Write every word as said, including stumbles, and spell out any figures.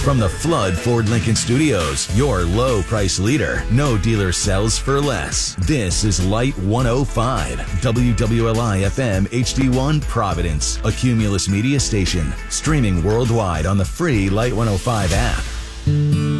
From the Flood Ford Lincoln Studios, your low price leader. No dealer sells for less. This is Light one oh five, W W L I F M H D one Providence, a Cumulus media station. Streaming worldwide on the free Light one oh five app.